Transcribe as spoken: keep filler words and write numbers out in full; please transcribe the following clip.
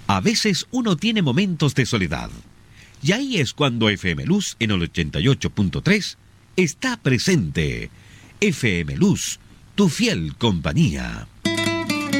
A veces uno tiene momentos de soledad. Y ahí es cuando F M Luz en el ochenta y ocho punto tres está presente. F M Luz, tu fiel compañía.